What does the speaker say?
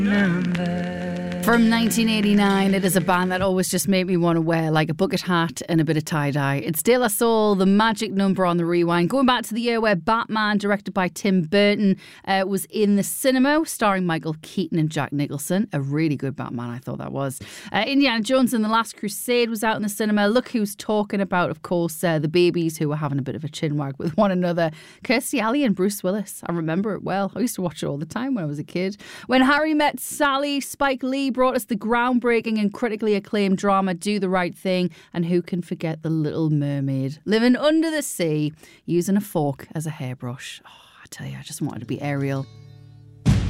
From 1989, it is a band that always just made me want to wear like a bucket hat and a bit of tie-dye. It's De La Soul, the magic number on the rewind. Going back to the year where Batman, directed by Tim Burton, was in the cinema, starring Michael Keaton and Jack Nicholson. A really good Batman, I thought that was. Indiana Jones and the Last Crusade was out in the cinema. Look who's talking about, of course, the babies who were having a bit of a chinwag with one another. Kirstie Alley and Bruce Willis. I remember it well. I used to watch it all the time when I was a kid. When Harry Met Sally, Spike Lee brought us the groundbreaking and critically acclaimed drama Do the Right Thing, and who can forget The Little Mermaid, living under the sea using a fork as a hairbrush. Oh, I tell you, I just wanted to be Ariel.